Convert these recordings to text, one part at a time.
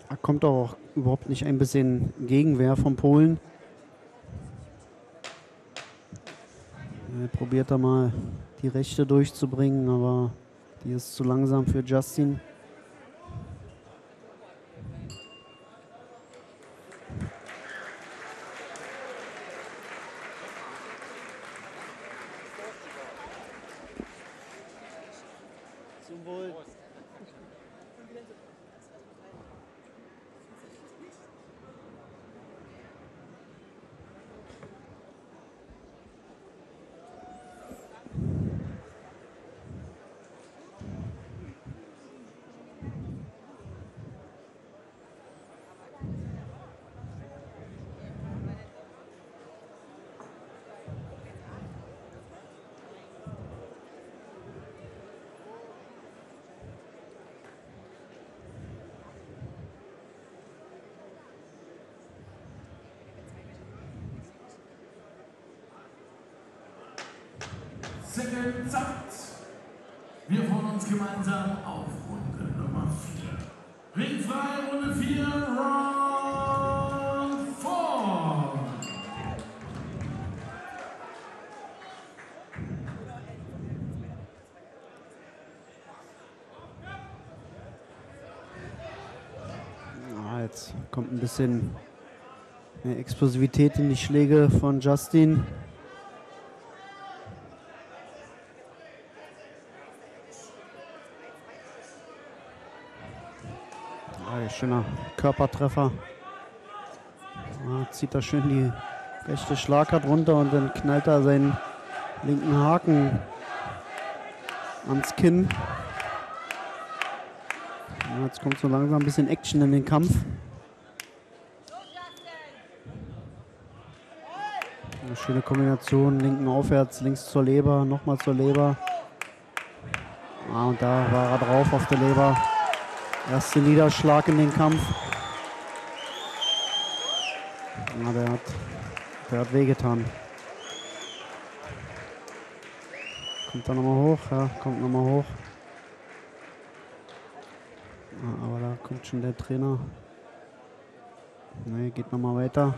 Da kommt auch überhaupt nicht ein bisschen Gegenwehr von Polen. Er probiert da mal die Rechte durchzubringen, aber die ist zu langsam für Justin. Zum Wohl. Second Zeit. Wir freuen uns gemeinsam auf Runde Nummer 4. Ringfrei, Runde 4, Round 4. Jetzt kommt ein bisschen mehr Explosivität in die Schläge von Justin. Schöner Körpertreffer. Zieht er schön die rechte Schlaghand runter und dann knallt er seinen linken Haken ans Kinn. Jetzt kommt so langsam ein bisschen Action in den Kampf. Eine schöne Kombination, linken aufwärts, links zur Leber, nochmal zur Leber. Und da war er drauf auf der Leber. Erster Niederschlag in den Kampf. Ja, der hat wehgetan. Kommt da nochmal hoch? Ja, kommt nochmal hoch. Ja, aber da kommt schon der Trainer. Ne, geht nochmal weiter.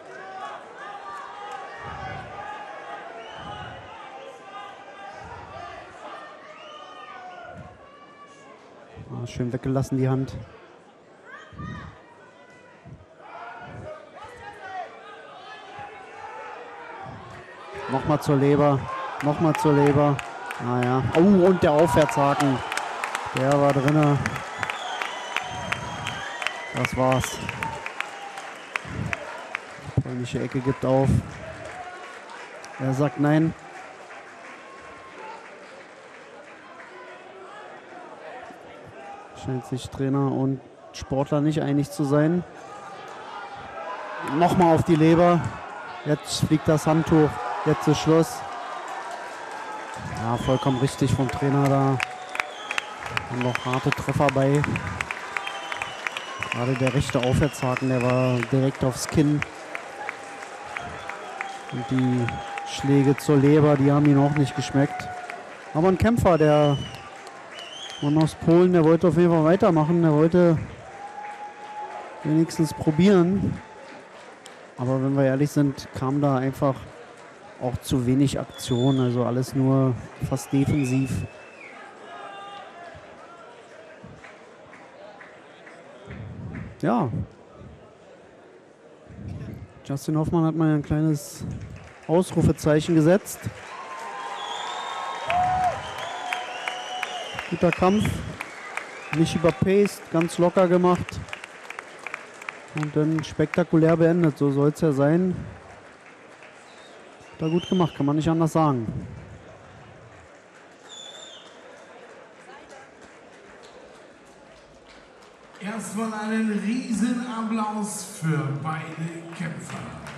Schön weggelassen die Hand. Nochmal zur Leber. Nochmal zur Leber. Naja. Oh, und der Aufwärtshaken. Der war drinne. Das war's. Die polnische Ecke gibt auf. Er sagt nein. Scheint sich Trainer und Sportler nicht einig zu sein. Nochmal auf die Leber. Jetzt fliegt das Handtuch. Jetzt ist Schluss. Ja, vollkommen richtig vom Trainer da. Und noch harte Treffer bei. Gerade der rechte Aufwärtshaken, der war direkt aufs Kinn. Und die Schläge zur Leber, die haben ihn auch nicht geschmeckt. Aber ein Kämpfer, der Mann aus Polen, der wollte auf jeden Fall weitermachen. Der wollte wenigstens probieren. Aber wenn wir ehrlich sind, kam da einfach auch zu wenig Aktion. Also alles nur fast defensiv. Ja. Justin Hoffmann hat mal ein kleines Ausrufezeichen gesetzt. Guter Kampf, nicht überpaced, ganz locker gemacht und dann spektakulär beendet. So soll es ja sein. Hat er gut gemacht, kann man nicht anders sagen. Erstmal einen riesen Applaus für beide Kämpfer.